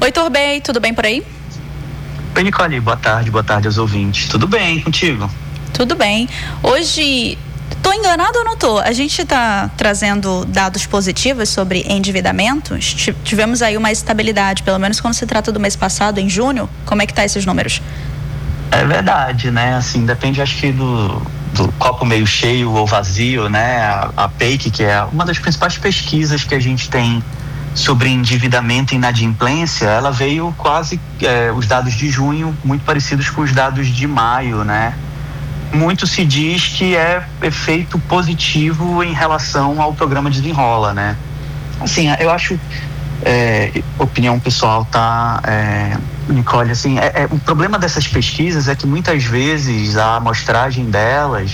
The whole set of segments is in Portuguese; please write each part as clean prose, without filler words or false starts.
Oi, Torbay, tudo bem por aí? Oi, Nicole, boa tarde aos ouvintes. Tudo bem contigo? Tudo bem. Hoje, tô enganado ou não tô? A gente tá trazendo dados positivos sobre endividamentos. Tivemos aí uma estabilidade, pelo menos quando se trata do mês passado, em junho. Como é que tá esses números? É verdade, né? Assim, depende, acho que do copo meio cheio ou vazio, né? A PEIC, que é uma das principais pesquisas que a gente tem sobre endividamento e inadimplência, ela veio quase, os dados de junho, muito parecidos com os dados de maio, né? Muito se diz que é efeito positivo em relação ao programa Desenrola, né? Assim, eu acho, opinião pessoal, tá, Nicole, assim, o problema dessas pesquisas é que muitas vezes a amostragem delas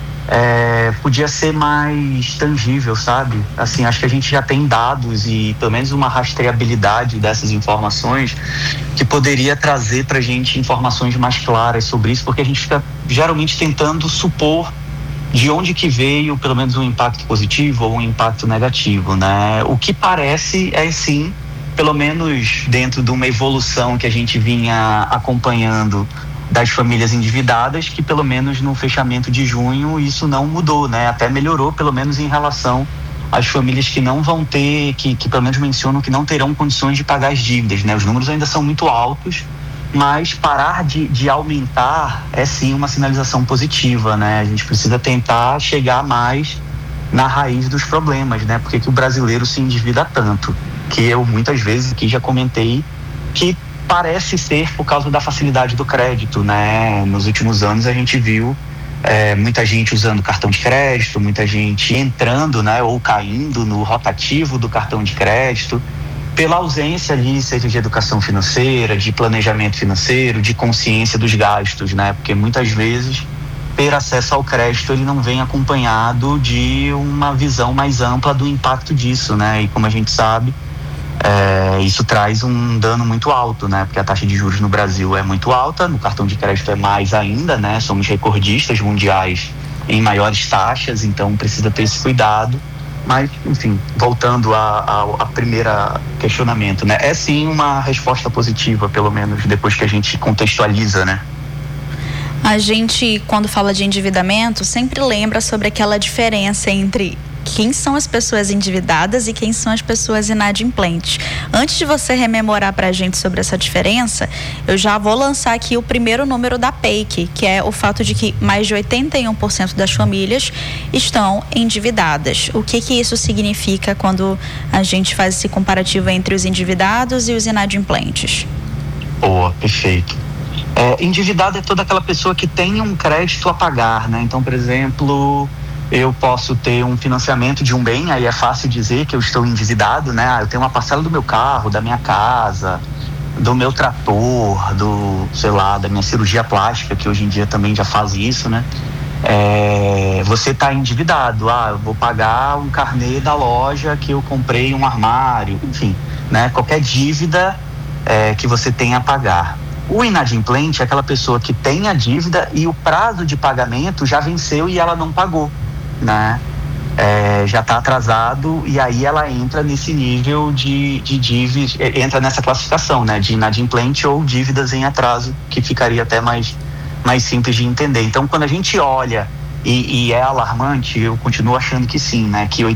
podia ser mais tangível, sabe? Assim, acho que a gente já tem dados e pelo menos uma rastreabilidade dessas informações que poderia trazer pra gente informações mais claras sobre isso, porque a gente fica geralmente tentando supor de onde que veio pelo menos um impacto positivo ou um impacto negativo, né? O que parece sim, pelo menos dentro de uma evolução que a gente vinha acompanhando das famílias endividadas, que pelo menos no fechamento de junho isso não mudou, né? Até melhorou, pelo menos em relação às famílias que não vão ter, que pelo menos mencionam que não terão condições de pagar as dívidas, né? Os números ainda são muito altos, mas parar de aumentar é sim uma sinalização positiva, né? A gente precisa tentar chegar mais na raiz dos problemas, né? Por que o brasileiro se endivida tanto? Que eu muitas vezes aqui já comentei que parece ser por causa da facilidade do crédito, né? Nos últimos anos a gente viu muita gente usando cartão de crédito, muita gente entrando, né, ou caindo no rotativo do cartão de crédito, pela ausência ali, seja de educação financeira, de planejamento financeiro, de consciência dos gastos, né? Porque muitas vezes ter acesso ao crédito ele não vem acompanhado de uma visão mais ampla do impacto disso, né? E como a gente sabe, isso traz um dano muito alto, né? Porque a taxa de juros no Brasil é muito alta, no cartão de crédito é mais ainda, né? Somos recordistas mundiais em maiores taxas, então precisa ter esse cuidado. Mas, enfim, voltando a primeira questionamento, né? É sim uma resposta positiva, pelo menos depois que a gente contextualiza, né? A gente, quando fala de endividamento, sempre lembra sobre aquela diferença entre quem são as pessoas endividadas e quem são as pessoas inadimplentes. Antes de você rememorar pra gente sobre essa diferença, eu já vou lançar aqui o primeiro número da PEIC, que é o fato de que mais de 81% das famílias estão endividadas. O que isso significa quando a gente faz esse comparativo entre os endividados e os inadimplentes? Boa, perfeito. Endividado é toda aquela pessoa que tem um crédito a pagar, né? Então, por exemplo, eu posso ter um financiamento de um bem, aí é fácil dizer que eu estou endividado, né? Eu tenho uma parcela do meu carro, da minha casa, do meu trator, da minha cirurgia plástica, que hoje em dia também já faz isso, né? Você está endividado. Eu vou pagar um carnê da loja que eu comprei um armário, enfim, né? Qualquer dívida que você tenha a pagar. O inadimplente é aquela pessoa que tem a dívida e o prazo de pagamento já venceu e ela não pagou, né? Já está atrasado e aí ela entra nesse nível de dívida, entra nessa classificação, né? De inadimplente ou dívidas em atraso, que ficaria até mais simples de entender. Então, quando a gente olha e é alarmante, eu continuo achando que sim, né? Que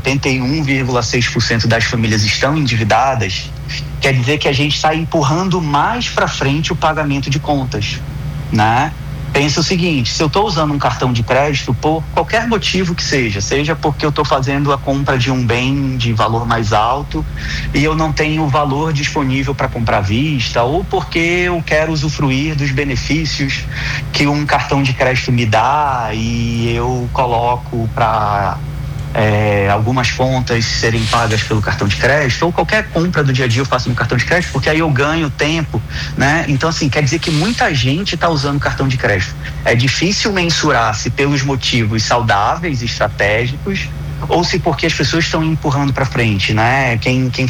81,6% das famílias estão endividadas, quer dizer que a gente está empurrando mais para frente o pagamento de contas, né? Pensa o seguinte: se eu estou usando um cartão de crédito por qualquer motivo que seja porque eu estou fazendo a compra de um bem de valor mais alto e eu não tenho valor disponível para comprar à vista, ou porque eu quero usufruir dos benefícios que um cartão de crédito me dá e eu coloco para algumas contas serem pagas pelo cartão de crédito, ou qualquer compra do dia a dia eu faço no cartão de crédito, porque aí eu ganho tempo, né? Então, assim, quer dizer que muita gente está usando cartão de crédito. É difícil mensurar se pelos motivos saudáveis, estratégicos, ou se porque as pessoas estão empurrando para frente, né? Quem